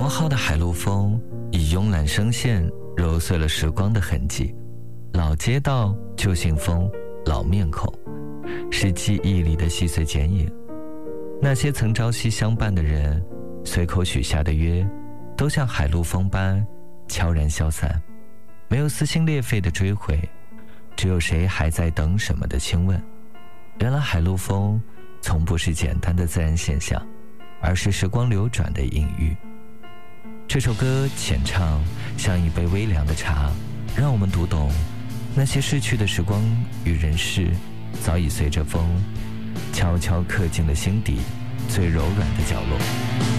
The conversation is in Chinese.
磨好的海陆风以慵懒声线揉碎了时光的痕迹，老街道、旧信封、老面孔，是记忆里的细碎剪影。那些曾朝夕相伴的人，随口许下的约，都像海陆风般悄然消散，没有撕心裂肺的追回，只有谁还在等什么的亲问。原来海陆风从不是简单的自然现象，而是时光流转的隐喻。这首歌浅唱，像一杯微凉的茶，让我们读懂那些逝去的时光与人事，早已随着风悄悄刻进了心底最柔软的角落。